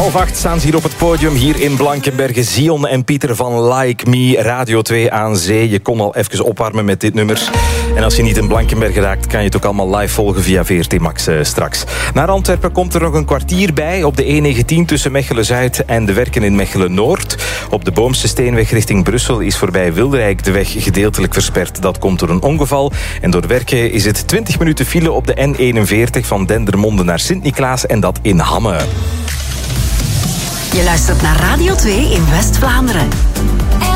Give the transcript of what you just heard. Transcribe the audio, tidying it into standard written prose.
7:30 staan ze hier op het podium, hier in Blankenberge. Zion en Pieter van Like Me, Radio 2 aan zee. Je kon al even opwarmen met dit nummer. En als je niet in Blankenberge raakt, kan je het ook allemaal live volgen via VRT Max straks. Naar Antwerpen komt er nog een kwartier bij op de E19 tussen Mechelen-Zuid en de Werken in Mechelen-Noord. Op de Boomste Steenweg richting Brussel is voorbij Wilrijk de weg gedeeltelijk versperd. Dat komt door een ongeval. En door Werken is het 20 minuten file op de N41 van Dendermonde naar Sint-Niklaas en dat in Hamme. Je luistert naar Radio 2 in West-Vlaanderen.